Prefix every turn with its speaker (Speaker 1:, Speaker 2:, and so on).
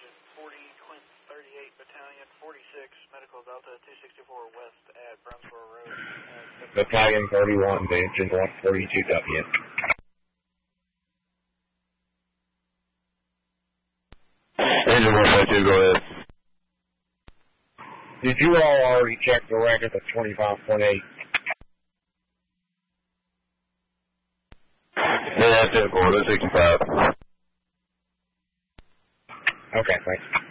Speaker 1: Quint 38 Battalion 46 Medical Delta 264 West at Brownsboro Road.
Speaker 2: Battalion 31 to engine 142W.
Speaker 3: Engine 142, go ahead.
Speaker 2: Did you all already check the record of 25.8?
Speaker 3: Yeah, 10-4, that's 65.
Speaker 2: Okay, thanks.